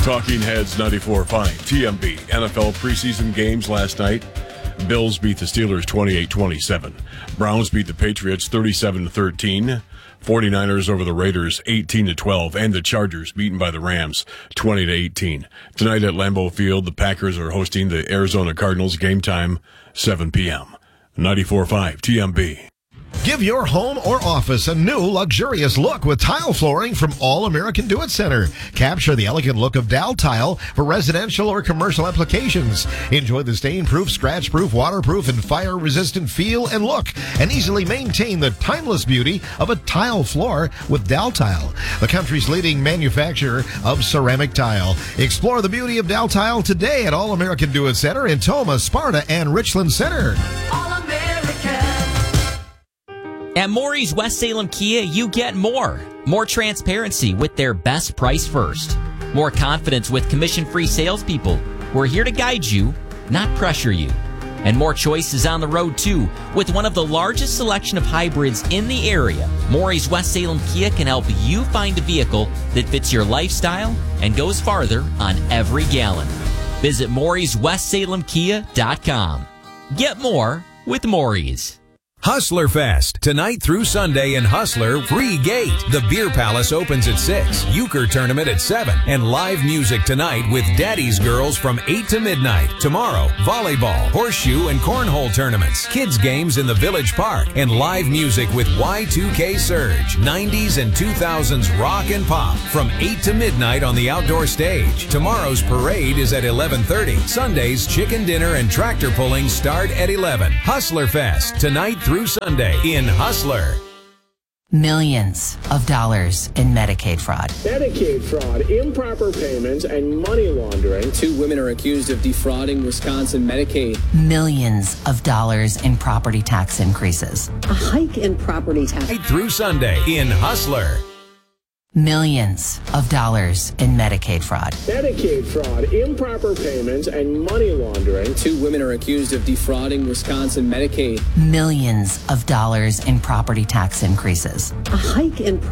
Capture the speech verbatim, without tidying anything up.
Talking Heads ninety-four point five, T M B. N F L preseason games last night. Bills beat the Steelers twenty-eight twenty-seven. Browns beat the Patriots thirty-seven to thirteen. forty-niners over the Raiders eighteen to twelve. And the Chargers beaten by the Rams twenty to eighteen. Tonight at Lambeau Field, the Packers are hosting the Arizona Cardinals. Game time seven p.m. ninety-four point five, T M B. Give your home or office a new luxurious look with tile flooring from All American Do It Center. Capture the elegant look of Dow tile for residential or commercial applications. Enjoy the stain-proof, scratch-proof, waterproof, and fire-resistant feel and look, and easily maintain the timeless beauty of a tile floor with Dow tile, the country's leading manufacturer of ceramic tile. Explore the beauty of Dow tile today at All American Do It Center in Toma, Sparta, and Richland Center. At Maury's West Salem Kia, you get more. More transparency with their best price first. More confidence with commission-free salespeople. We're here to guide you, not pressure you. And more choices on the road, too. With one of the largest selection of hybrids in the area, Maury's West Salem Kia can help you find a vehicle that fits your lifestyle and goes farther on every gallon. Visit Maury's West Salem Kia dot com. Get more with Maury's. Hustler Fest, tonight through Sunday in Hustler, free gate. The Beer Palace opens at six, Euchre Tournament at seven, and live music tonight with Daddy's Girls from eight to midnight. Tomorrow, volleyball, horseshoe, and cornhole tournaments, kids games in the Village Park, and live music with Y two K Surge, nineties and two thousands rock and pop from eight to midnight on the outdoor stage. Tomorrow's parade is at eleven thirty. Sunday's chicken dinner and tractor pulling start at eleven. Hustler Fest, tonight through Through Sunday in Hustler. Millions of dollars in Medicaid fraud. Medicaid fraud, improper payments, and money laundering. Two women are accused of defrauding Wisconsin Medicaid. Millions of dollars in property tax increases. A hike in property tax. Through Sunday in Hustler. Millions of dollars in Medicaid fraud. Medicaid fraud, improper payments, and money laundering. Two women are accused of defrauding Wisconsin Medicaid. Millions of dollars in property tax increases. A hike in